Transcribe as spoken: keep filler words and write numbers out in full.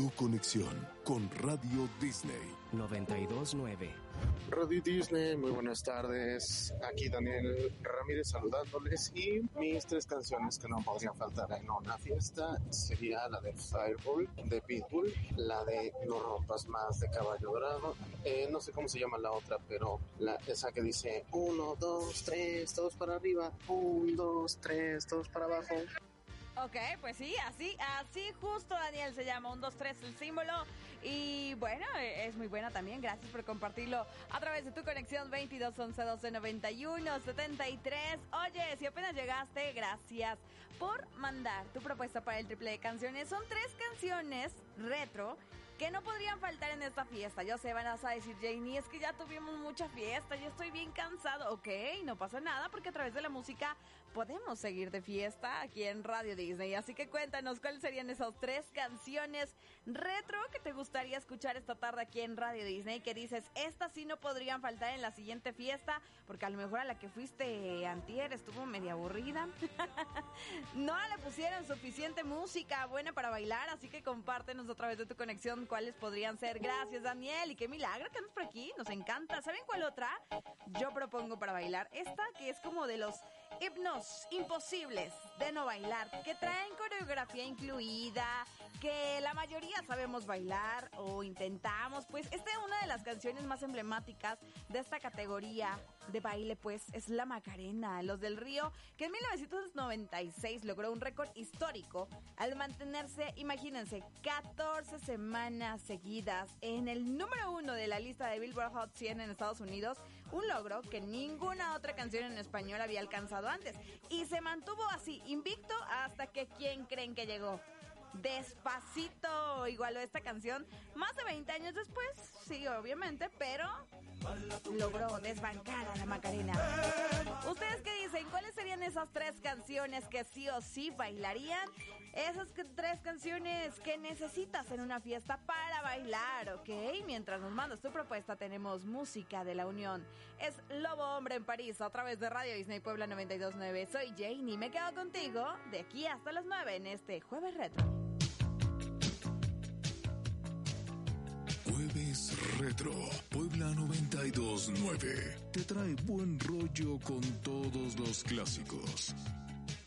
Tu conexión con Radio Disney noventa y dos nueve. Radio Disney, muy buenas tardes. Aquí Daniel Ramírez saludándoles, y mis tres canciones que no podrían faltar en una fiesta sería la de Fireball de Pitbull, la de No rompas más de Caballo Dorado, eh, no sé cómo se llama la otra, pero la, esa que dice uno, dos, tres, todos para arriba, un, dos, tres, todos para abajo. Ok, pues sí, así, así justo, Daniel, se llama un, dos, tres el símbolo. Y bueno, es muy buena también. Gracias por compartirlo a través de tu conexión veintidós once doce noventa y uno setenta y tres. Oye, si apenas llegaste, gracias por mandar tu propuesta para el triple de canciones. Son tres canciones retro que no podrían faltar en esta fiesta. Yo sé, van a decir, Janie, es que ya tuvimos mucha fiesta, yo estoy bien cansado. Ok, no pasa nada, porque a través de la música podemos seguir de fiesta aquí en Radio Disney. Así que cuéntanos cuáles serían esas tres canciones retro que te gustaría escuchar esta tarde aquí en Radio Disney, que dices, estas sí no podrían faltar en la siguiente fiesta, porque a lo mejor a la que fuiste antier estuvo media aburrida. No le pusieron suficiente música buena para bailar, así que compártenos a través de tu conexión cuáles podrían ser. Gracias, Daniel, y qué milagro que andas por aquí, nos encanta. ¿Saben cuál otra? Yo propongo para bailar esta, que es como de los himnos imposibles de no bailar, que traen coreografía incluida, que la mayoría sabemos bailar o intentamos. Pues esta es una de las canciones más emblemáticas de esta categoría de baile, pues es la Macarena, Los del Río, que en mil novecientos noventa y seis logró un récord histórico al mantenerse, imagínense, catorce semanas seguidas en el número uno de la lista de Billboard Hot cien en Estados Unidos, un logro que ninguna otra canción en español había alcanzado antes, y se mantuvo así, invicto, hasta que ¿quién creen que llegó? Despacito igualó esta canción más de veinte años después, sí, obviamente, pero logró desbancar a la Macarena. ¿Ustedes qué dicen? ¿Cuáles serían esas tres canciones que sí o sí bailarían? Esas que, tres canciones que necesitas en una fiesta para bailar, ¿ok? Mientras nos mandas tu propuesta, tenemos música de la Unión. Es Lobo Hombre en París a través de Radio Disney Puebla noventa y dos nueve. Soy Janie, me quedo contigo de aquí hasta las nueve en este Jueves Retro. Jueves Retro, Puebla noventa y dos nueve. Te trae buen rollo con todos los clásicos.